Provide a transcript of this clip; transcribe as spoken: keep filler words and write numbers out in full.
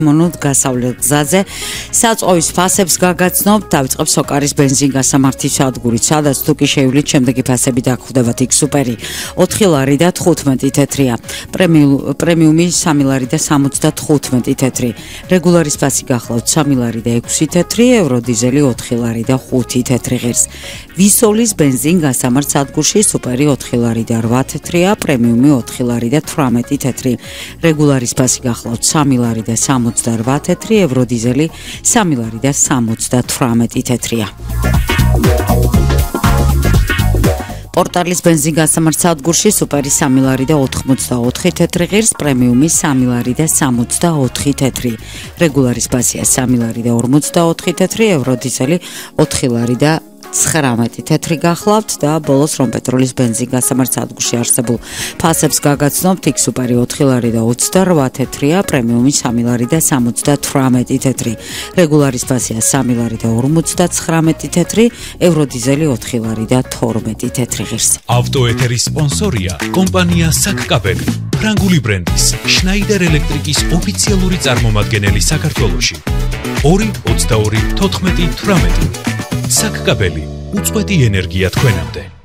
მონოდ გასავლელ გზაზე საწყოვის ფასებს გაგაცნობთ, დავიწყებთ სოკარის ბენზინგასამართი სადგურით, სადაც თუ კი შეივლით, შემდეგი ფასები დაგხვდებათ. იქ სუპერი ოთხი ლარი და თხუთმეტი თეთრია, პრემიუმი სამი ლარი და სამოცდათხუთმეტი თეთრი, რეგულარის ფასი გახლავთ სამი ლარი და ექვსი თეთრი, ევროდიზელი ოთხი ლარი და ხუთი თეთრი ღირს. ვისოვლის ბენზინგასამართ სადგურში სუპერი ოთხი ლარი და რვა თეთრია, პრემიუმი ოთხი ლარი და თვრამეტი თეთრი, რეგულარის ფასი გახლავთ სამი ლარი და სამოცდარვა თეთრი, ევროდიზელი სამი ლარი და სამოცდათვრამეტი თეთრია. პორტალის ბენზინგასამართ სადგურში სუპერი სამი ლარი და ოთხმოცდაოთხი თეთრი ღირს, პრემიუმი სამი ლარი და სამოცდაოთხი თეთრი, რეგულარის ფასია სამი ლარი და ორმოცდაოთხი თეთრი, ევროდიზელი ოთხი ლარი და ცხრამეტი თეთრი გახლავთ და ბოლოს რომ პეტროლის ბენზინგასამართ სადგურში არსებულ ფასებს გაგაცნობთ, იქ სუპერი ოთხი ლარი და ოცდარვა თეთრია, პრემიუმი სამი ლარი და სამოცდათვრამეტი თეთრი, რეგულარის ფასია სამი ლარი და ორმოცდაცხრამეტი თეთრი, ევროდიზელი ოთხი ლარი და თორმეტი თეთრი ღირს. ავტოეთერის სპონსორია კომპანია საკკაბელი, ფრანგული ბრენდის შნაიდერ ელექტრიკის ოფიციალური წარმომადგენელი საქართველოში. ორი ოცდაორი თოთხმეტი თვრამეტი. საკკაბელი, უწყვეტი ენერგია თქვენამდე.